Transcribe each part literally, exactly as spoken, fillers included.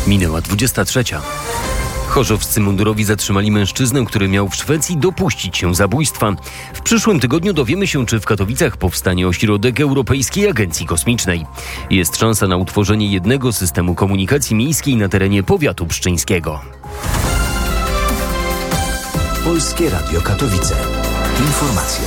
Minęła dwudziesta trzecia. Chorzowscy mundurowi zatrzymali mężczyznę, który miał w Szwecji dopuścić się zabójstwa. W przyszłym tygodniu dowiemy się, czy w Katowicach powstanie ośrodek Europejskiej Agencji Kosmicznej. Jest szansa na utworzenie jednego systemu komunikacji miejskiej na terenie powiatu pszczyńskiego. Polskie Radio Katowice. Informacje.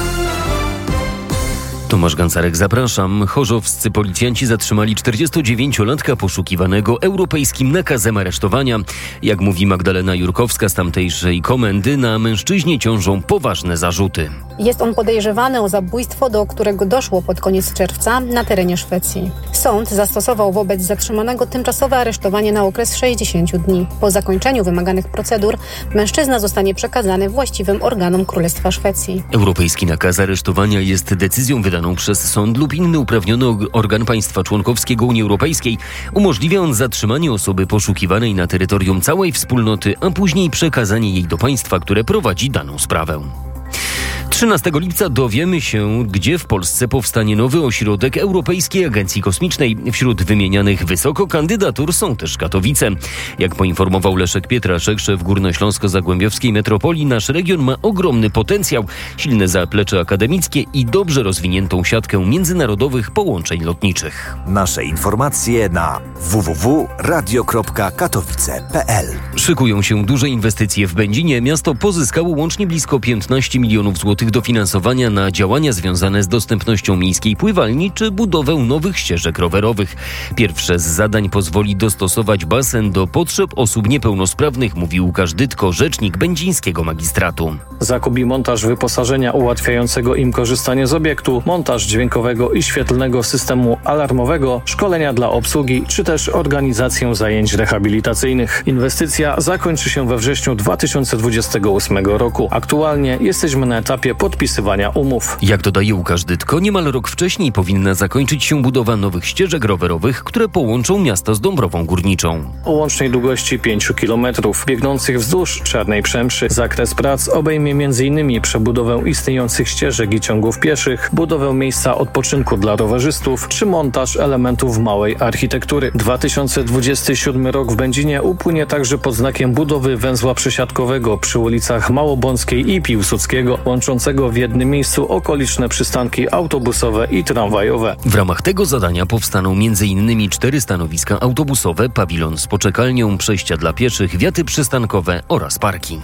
Tomasz Gancarek, zapraszam. Chorzowscy policjanci zatrzymali czterdziestodziewięciolatka poszukiwanego europejskim nakazem aresztowania. Jak mówi Magdalena Jurkowska z tamtejszej komendy, na mężczyźnie ciążą poważne zarzuty. Jest on podejrzewany o zabójstwo, do którego doszło pod koniec czerwca na terenie Szwecji. Sąd zastosował wobec zatrzymanego tymczasowe aresztowanie na okres sześćdziesięciu dni. Po zakończeniu wymaganych procedur mężczyzna zostanie przekazany właściwym organom Królestwa Szwecji. Europejski nakaz aresztowania jest decyzją wydaną przez sąd lub inny uprawniony organ państwa członkowskiego Unii Europejskiej. Umożliwia on zatrzymanie osoby poszukiwanej na terytorium całej wspólnoty, a później przekazanie jej do państwa, które prowadzi daną sprawę. trzynastego lipca dowiemy się, gdzie w Polsce powstanie nowy ośrodek Europejskiej Agencji Kosmicznej. Wśród wymienianych wysoko kandydatur są też Katowice. Jak poinformował Leszek Pietraszek, szef Górnośląsko-Zagłębiowskiej Metropolii, nasz region ma ogromny potencjał, silne zaplecze akademickie i dobrze rozwiniętą siatkę międzynarodowych połączeń lotniczych. Nasze informacje na w w w kropka radio kropka katowice kropka p l. Szykują się duże inwestycje w Będzinie. Miasto pozyskało łącznie blisko piętnaście milionów złotych dofinansowania na działania związane z dostępnością miejskiej pływalni czy budowę nowych ścieżek rowerowych. Pierwsze z zadań pozwoli dostosować basen do potrzeb osób niepełnosprawnych, mówi Łukasz Dytko, rzecznik będzińskiego magistratu. Zakup i montaż wyposażenia ułatwiającego im korzystanie z obiektu, montaż dźwiękowego i świetlnego systemu alarmowego, szkolenia dla obsługi czy też organizację zajęć rehabilitacyjnych. Inwestycja zakończy się we wrześniu dwa tysiące dwudziestego ósmego roku. Aktualnie jesteśmy na etapie podpisywania umów. Jak dodaje Łukasz Dytko, niemal rok wcześniej powinna zakończyć się budowa nowych ścieżek rowerowych, które połączą miasto z Dąbrową Górniczą. O łącznej długości pięciu kilometrów, biegnących wzdłuż Czarnej Przemszy. Zakres prac obejmie między innymi przebudowę istniejących ścieżek i ciągów pieszych, budowę miejsca odpoczynku dla rowerzystów czy montaż elementów małej architektury. dwa tysiące dwudziesty siódmy rok w Będzinie upłynie także pod znakiem budowy węzła przesiadkowego przy ulicach Małobąckiej i Piłsudskiego, łączącego w jednym miejscu okoliczne przystanki autobusowe i tramwajowe. W ramach tego zadania powstaną między innymi cztery stanowiska autobusowe, pawilon z poczekalnią, przejścia dla pieszych, wiaty przystankowe oraz parking.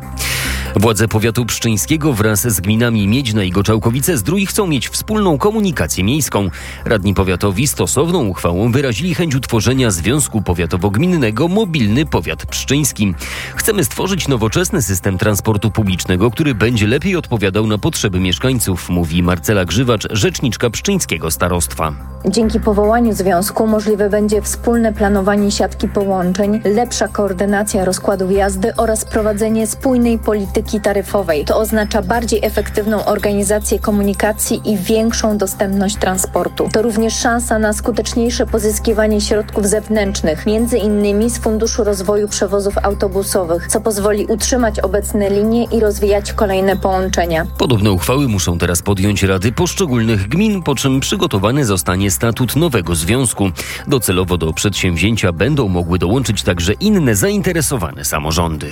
Władze powiatu pszczyńskiego wraz z gminami Miedźna i Goczałkowice-Zdrój chcą mieć wspólną komunikację miejską. Radni powiatowi stosowną uchwałą wyrazili chęć utworzenia Związku Powiatowo-Gminnego Mobilny Powiat Pszczyński. Chcemy stworzyć nowoczesny system transportu publicznego, który będzie lepiej odpowiadał na potrzeby mieszkańców, mówi Marcela Grzywacz, rzeczniczka pszczyńskiego starostwa. Dzięki powołaniu związku możliwe będzie wspólne planowanie siatki połączeń, lepsza koordynacja rozkładów jazdy oraz prowadzenie spójnej polityki taryfowej. To oznacza bardziej efektywną organizację komunikacji i większą dostępność transportu. To również szansa na skuteczniejsze pozyskiwanie środków zewnętrznych, między innymi z Funduszu Rozwoju Przewozów Autobusowych, co pozwoli utrzymać obecne linie i rozwijać kolejne połączenia. Podobne uchwały muszą teraz podjąć rady poszczególnych gmin, po czym przygotowany zostanie statut nowego związku. Docelowo do przedsięwzięcia będą mogły dołączyć także inne zainteresowane samorządy.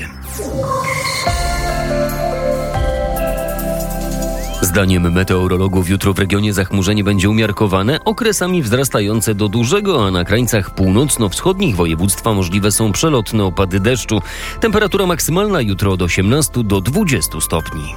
Zdaniem meteorologów jutro w regionie zachmurzenie będzie umiarkowane, okresami wzrastające do dużego, a na krańcach północno-wschodnich województwa możliwe są przelotne opady deszczu. Temperatura maksymalna jutro od osiemnastu do dwudziestu stopni.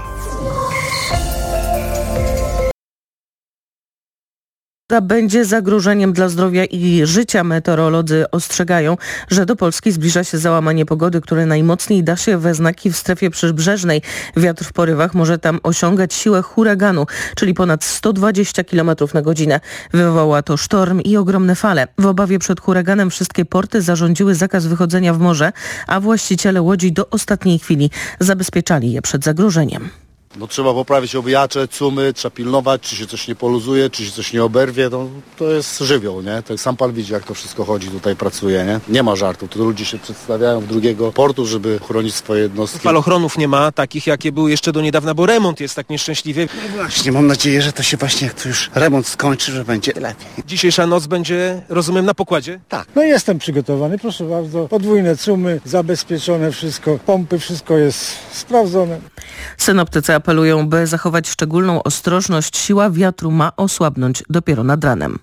Będzie zagrożeniem dla zdrowia i życia. Meteorolodzy ostrzegają, że do Polski zbliża się załamanie pogody, które najmocniej da się we znaki w strefie przybrzeżnej. Wiatr w porywach może tam osiągać siłę huraganu, czyli ponad sto dwadzieścia kilometrów na godzinę. Wywołała to sztorm i ogromne fale. W obawie przed huraganem wszystkie porty zarządziły zakaz wychodzenia w morze, a właściciele łodzi do ostatniej chwili zabezpieczali je przed zagrożeniem. No trzeba poprawić owijacze, cumy, trzeba pilnować, czy się coś nie poluzuje, czy się coś nie oberwie, no, to jest żywioł, nie? To sam pan widzi, jak to wszystko chodzi, tutaj pracuje, nie? Nie ma żartu, tu ludzie się przedstawiają w drugiego portu, żeby chronić swoje jednostki. Falochronów nie ma, takich jakie były jeszcze do niedawna, bo remont jest tak nieszczęśliwy. No właśnie, mam nadzieję, że to się właśnie, jak to już remont skończy, że będzie lepiej. Dzisiejsza noc będzie, rozumiem, na pokładzie? Tak. No jestem przygotowany, proszę bardzo. Podwójne cumy, zabezpieczone wszystko, pompy, wszystko jest sprawdzone. Synoptycy apelują, by zachować szczególną ostrożność. Siła wiatru ma osłabnąć dopiero nad ranem.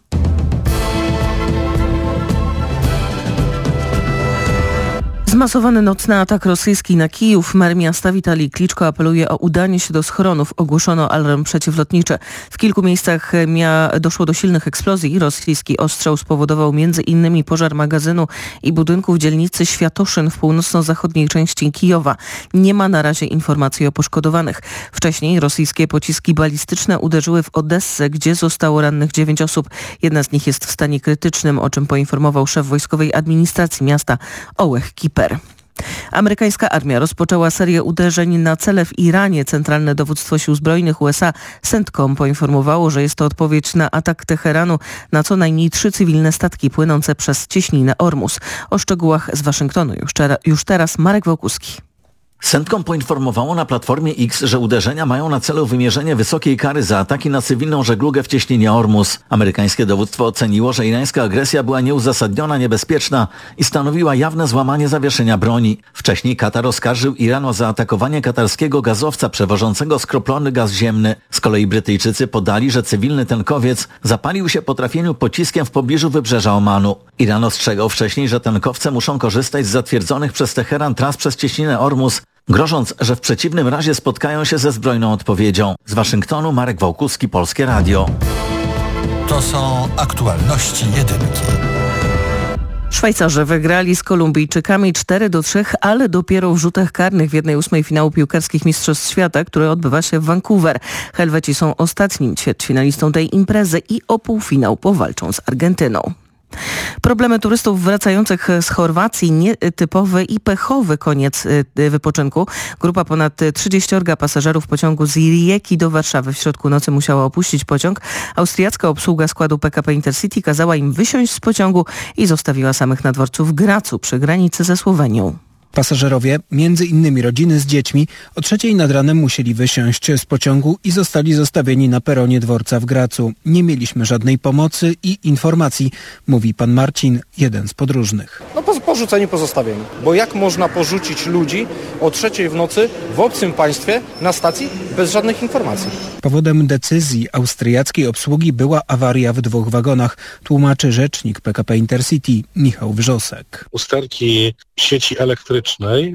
Zmasowany nocny atak rosyjski na Kijów. Mer miasta Witalij Kliczko apeluje o udanie się do schronów. Ogłoszono alarm przeciwlotniczy. W kilku miejscach mia- doszło do silnych eksplozji. Rosyjski ostrzał spowodował między innymi pożar magazynu i budynku w dzielnicy Światoszyn w północno-zachodniej części Kijowa. Nie ma na razie informacji o poszkodowanych. Wcześniej rosyjskie pociski balistyczne uderzyły w Odessę, gdzie zostało rannych dziewięć osób. Jedna z nich jest w stanie krytycznym, o czym poinformował szef wojskowej administracji miasta Ołeh Kiper. Amerykańska armia rozpoczęła serię uderzeń na cele w Iranie. Centralne Dowództwo Sił Zbrojnych U S A CENTCOM poinformowało, że jest to odpowiedź na atak Teheranu na co najmniej trzy cywilne statki płynące przez cieśninę Ormus. O szczegółach z Waszyngtonu już, czera, już teraz Marek Wokuski. CENTCOM poinformowało na Platformie X, że uderzenia mają na celu wymierzenie wysokiej kary za ataki na cywilną żeglugę w cieśninie Ormus. Amerykańskie dowództwo oceniło, że irańska agresja była nieuzasadniona, niebezpieczna i stanowiła jawne złamanie zawieszenia broni. Wcześniej Katar oskarżył Iran o zaatakowanie katarskiego gazowca przewożącego skroplony gaz ziemny. Z kolei Brytyjczycy podali, że cywilny tankowiec zapalił się po trafieniu pociskiem w pobliżu wybrzeża Omanu. Iran ostrzegał wcześniej, że tankowce muszą korzystać z zatwierdzonych przez Teheran tras przez cieśninę Ormus, grożąc, że w przeciwnym razie spotkają się ze zbrojną odpowiedzią. Z Waszyngtonu Marek Wołkuski, Polskie Radio. To są aktualności jedynki. Szwajcarzy wygrali z Kolumbijczykami cztery do trzech, ale dopiero w rzutach karnych w jednej ósmej finału piłkarskich Mistrzostw Świata, które odbywa się w Vancouver. Helweci są ostatnim ćwierćfinalistą tej imprezy i o półfinał powalczą z Argentyną. Problemy turystów wracających z Chorwacji, nietypowy i pechowy koniec wypoczynku. Grupa ponad trzydzieściorga pasażerów pociągu z Rijeki do Warszawy w środku nocy musiała opuścić pociąg. Austriacka obsługa składu P K P Intercity kazała im wysiąść z pociągu i zostawiła samych na dworcu w Gracu przy granicy ze Słowenią. Pasażerowie, między innymi rodziny z dziećmi, o trzeciej nad ranem musieli wysiąść z pociągu i zostali zostawieni na peronie dworca w Gracu. Nie mieliśmy żadnej pomocy i informacji, mówi pan Marcin, jeden z podróżnych. No po, porzuceni, pozostawieni. Bo jak można porzucić ludzi o trzeciej w nocy w obcym państwie na stacji bez żadnych informacji? Powodem decyzji austriackiej obsługi była awaria w dwóch wagonach, tłumaczy rzecznik P K P Intercity Michał Wrzosek. Usterki sieci elektrycznej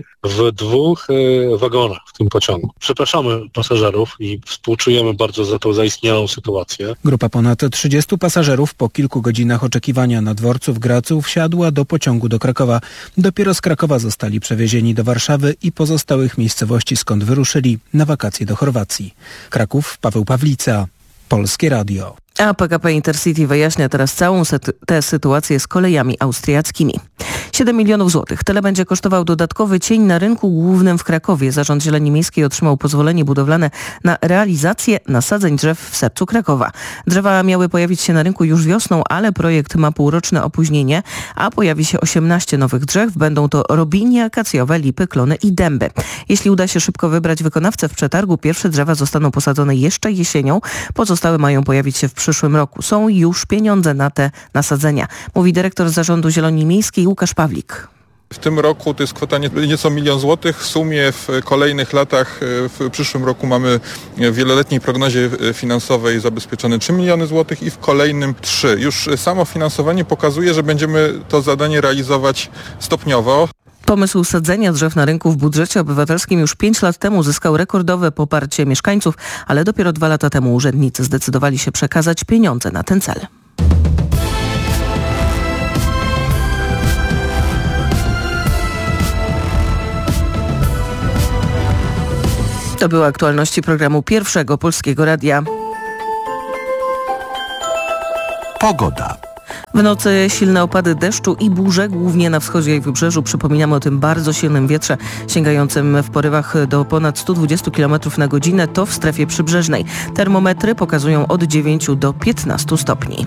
w dwóch y, wagonach w tym pociągu. Przepraszamy pasażerów i współczujemy bardzo za tą zaistniałą sytuację. Grupa ponad trzydziestu pasażerów po kilku godzinach oczekiwania na dworcu w Gracu wsiadła do pociągu do Krakowa. Dopiero z Krakowa zostali przewiezieni do Warszawy i pozostałych miejscowości, skąd wyruszyli na wakacje do Chorwacji. Kraków, Paweł Pawlica, Polskie Radio. A P K P Intercity wyjaśnia teraz całą tę sytuację z kolejami austriackimi. siedem milionów złotych. Tyle będzie kosztował dodatkowy cień na rynku głównym w Krakowie. Zarząd Zieleni Miejskiej otrzymał pozwolenie budowlane na realizację nasadzeń drzew w sercu Krakowa. Drzewa miały pojawić się na rynku już wiosną, ale projekt ma półroczne opóźnienie, a pojawi się osiemnaście nowych drzew. Będą to robinie, akacjowe, lipy, klony i dęby. Jeśli uda się szybko wybrać wykonawcę w przetargu, pierwsze drzewa zostaną posadzone jeszcze jesienią. Pozostałe mają pojawić się w przyszłym roku. Są już pieniądze na te nasadzenia, mówi dyrektor Zarządu Zieleni Miejskiej Łukasz Pawlik. W tym roku to jest kwota nieco milion złotych. W sumie w kolejnych latach, w przyszłym roku mamy w wieloletniej prognozie finansowej zabezpieczone trzy miliony złotych i w kolejnym trzy. Już samo finansowanie pokazuje, że będziemy to zadanie realizować stopniowo. Pomysł sadzenia drzew na rynku w budżecie obywatelskim już pięć lat temu zyskał rekordowe poparcie mieszkańców, ale dopiero dwa lata temu urzędnicy zdecydowali się przekazać pieniądze na ten cel. To były aktualności programu Pierwszego Polskiego Radia. Pogoda. W nocy silne opady deszczu i burze, głównie na wschodzie i wybrzeżu. Przypominamy o tym bardzo silnym wietrze sięgającym w porywach do ponad sto dwadzieścia kilometrów na godzinę. To w strefie przybrzeżnej. Termometry pokazują od dziewięciu do piętnastu stopni.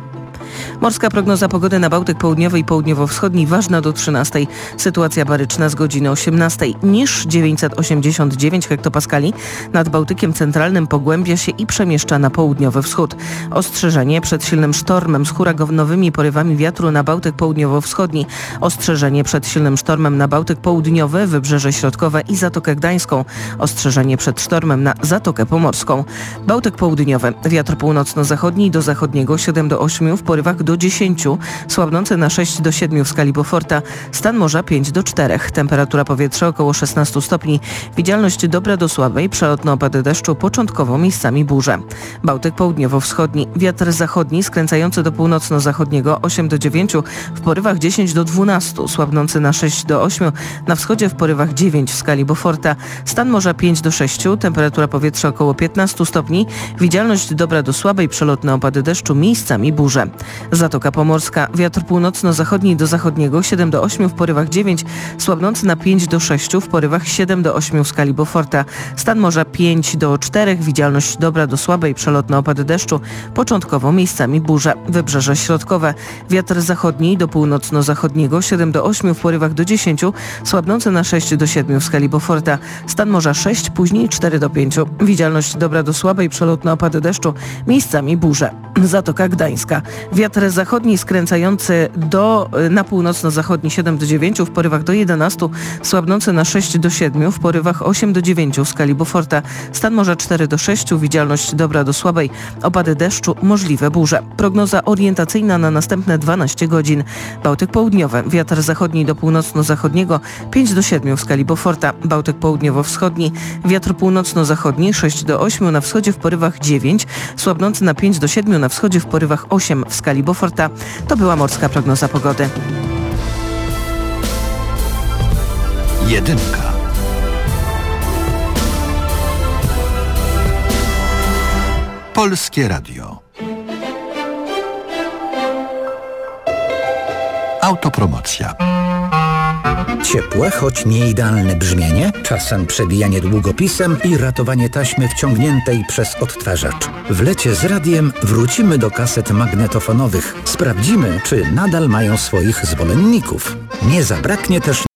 Morska prognoza pogody na Bałtyk Południowy i Południowo-Wschodni ważna do trzynastej. Sytuacja baryczna z godziny osiemnastej. Niż dziewięćset osiemdziesiąt dziewięć hektopaskali nad Bałtykiem Centralnym pogłębia się i przemieszcza na południowy wschód. Ostrzeżenie przed silnym sztormem z huraganowymi porywami wiatru na Bałtyk Południowo-Wschodni. Ostrzeżenie przed silnym sztormem na Bałtyk Południowy, Wybrzeże Środkowe i Zatokę Gdańską. Ostrzeżenie przed sztormem na Zatokę Pomorską. Bałtyk Południowy. Wiatr północno-zachodni do zachodniego siedem do ośmiu, w porywach do dziesięciu, słabnący na sześć do siedmiu w skali Beauforta, stan morza pięć do czterech, temperatura powietrza około szesnaście stopni, widzialność dobra do słabej, przelotne opady deszczu, początkowo miejscami burze. Bałtyk Południowo-Wschodni, wiatr zachodni skręcający do północno-zachodniego osiem do dziewięciu, w porywach dziesięć do dwunastu, słabnący na sześć do ośmiu, na wschodzie w porywach dziewięć w skali Beauforta, stan morza pięć do sześciu, temperatura powietrza około piętnaście stopni, widzialność dobra do słabej, przelotne opady deszczu, miejscami burze. Zatoka Pomorska, wiatr północno-zachodni do zachodniego siedem do ośmiu, w porywach dziewięć, słabnący na pięć do sześciu, w porywach siedem do ośmiu w skali Beauforta, stan morza pięć do czterech, widzialność dobra do słabej, przelotne opady deszczu, początkowo miejscami burze. Wybrzeże Środkowe, wiatr zachodni do północno-zachodniego siedem do ośmiu, w porywach do dziesięciu, słabnący na sześć do siedmiu w skali Beauforta, stan morza sześć, później cztery do pięciu, widzialność dobra do słabej, przelotne opady deszczu, miejscami burze. Zatoka Gdańska, wiatr zachodni skręcający do, na północno-zachodni siedem do dziewięciu, w porywach do jedenastu, słabnący na sześć do siedmiu, w porywach osiem do dziewięciu w skali Beauforta, stan morza cztery do sześciu, widzialność dobra do słabej, opady deszczu, możliwe burze. Prognoza orientacyjna na następne dwanaście godzin. Bałtyk Południowy, wiatr zachodni do północno-zachodniego pięć do siedmiu w skali Beauforta, Bałtyk Południowo-Wschodni, wiatr północno-zachodni sześć do ośmiu, na wschodzie w porywach dziewięć, słabnący na pięć do siedmiu, na wschodzie w porywach osiem w skali Beauforta. To była morska prognoza pogody. Jedynka. Polskie Radio. Autopromocja. Ciepłe, choć nieidealne brzmienie, czasem przebijanie długopisem i ratowanie taśmy wciągniętej przez odtwarzacz. W lecie z radiem wrócimy do kaset magnetofonowych. Sprawdzimy, czy nadal mają swoich zwolenników. Nie zabraknie też